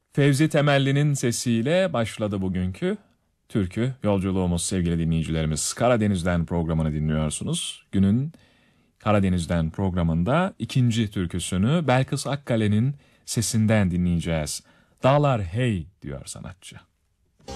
Fevzi Temelli'nin sesiyle başladı bugünkü türkü yolculuğumuz sevgili dinleyicilerimiz. Karadeniz'den programını dinliyorsunuz. Günün Karadeniz'den programında ikinci türküsünü Belkıs Akkale'nin sesinden dinleyeceğiz. Dağlar hey diyor sanatçı.